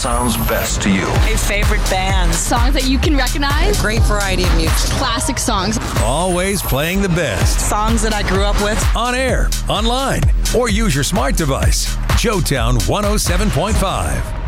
sounds best to you. A favorite band. Songs that you can recognize. Great variety of music. Classic songs. Always playing the best. Songs that I grew up with. On air, online, or use your smart device. Joetown 107.5.